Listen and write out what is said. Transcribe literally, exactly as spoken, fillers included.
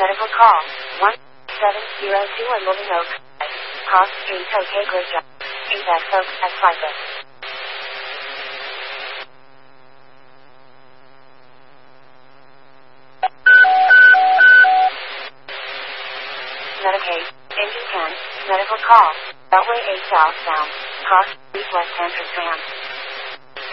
Medical call. one seven zero two one Living Oak. Cost Street OK Great Job. Street X Oak at Cypress. Medicaid. Engine ten. Medical call. Beltway eight southbound. Cost Street West Entrance Ramp.